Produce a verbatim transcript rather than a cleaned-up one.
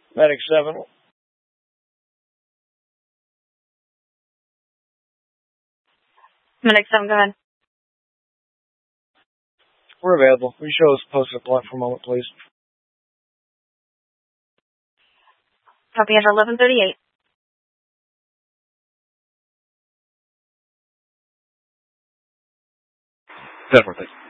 Medic seven. Medic seven, go ahead. We're available. We show us posted blunt for a moment, please. Copy under eleven thirty-eight. Definitely.